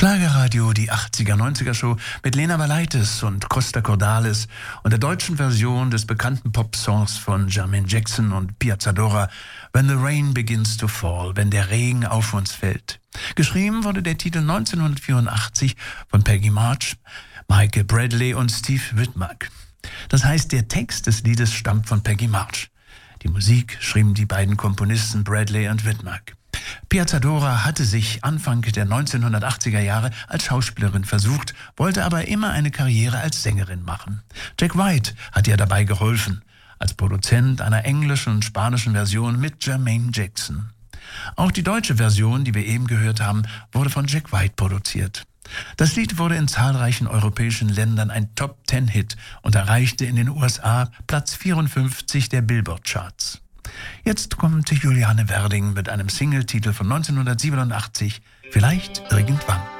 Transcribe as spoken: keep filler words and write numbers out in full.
Schlagerradio, die achtziger, neunziger Show mit Lena Balaitis und Costa Cordalis und der deutschen Version des bekannten Popsongs von Jermaine Jackson und Piazzadora, When the Rain Begins to Fall, wenn der Regen auf uns fällt. Geschrieben wurde der Titel neunzehnhundertvierundachtzig von Peggy March, Michael Bradley und Steve Whitmark. Das heißt, der Text des Liedes stammt von Peggy March. Die Musik schrieben die beiden Komponisten Bradley und Whitmark. Piazzadora hatte sich Anfang der neunzehnhundertachtziger Jahre als Schauspielerin versucht, wollte aber immer eine Karriere als Sängerin machen. Jack White hat ihr dabei geholfen, als Produzent einer englischen und spanischen Version mit Jermaine Jackson. Auch die deutsche Version, die wir eben gehört haben, wurde von Jack White produziert. Das Lied wurde in zahlreichen europäischen Ländern ein Top-Ten-Hit und erreichte in den U S A Platz vierundfünfzig der Billboard-Charts. Jetzt kommt Juliane Werding mit einem Singletitel von neunzehnhundertsiebenundachtzig, Vielleicht irgendwann.